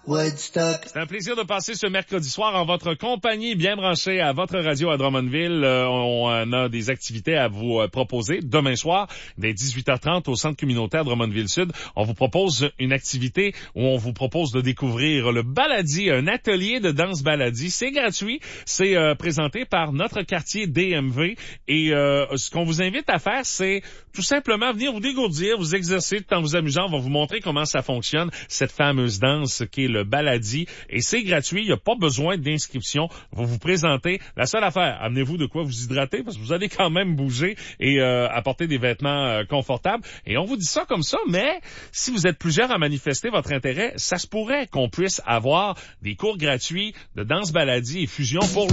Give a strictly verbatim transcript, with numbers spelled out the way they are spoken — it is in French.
Woodstock. C'est un plaisir de passer ce mercredi soir en votre compagnie, bien branchée à votre radio à Drummondville. Euh, on, on a des activités à vous euh, proposer. Demain soir, dès dix-huit heures trente, au Centre communautaire Drummondville-Sud, on vous propose une activité où on vous propose de découvrir le baladi, un atelier de danse baladi. C'est gratuit. C'est euh, présenté par notre quartier D M V. Et euh, ce qu'on vous invite à faire, c'est tout simplement venir vous dégourdir, vous exercer tout en vous amusant. On va vous montrer comment ça fonctionne, cette fameuse danse qui est le baladi. Et c'est gratuit, il n'y a pas besoin d'inscription. Vous vous présentez. La seule affaire, amenez-vous de quoi vous hydrater parce que vous allez quand même bouger et euh, apporter des vêtements euh, confortables. Et on vous dit ça comme ça, mais si vous êtes plusieurs à manifester votre intérêt, ça se pourrait qu'on puisse avoir des cours gratuits de danse baladi et fusion pour